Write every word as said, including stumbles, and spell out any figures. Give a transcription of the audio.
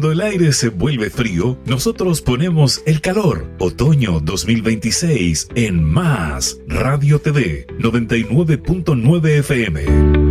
Cuando el aire se vuelve frío, nosotros ponemos el calor. Otoño dos mil veintiséis en Más Radio T V noventa y nueve punto nueve F M.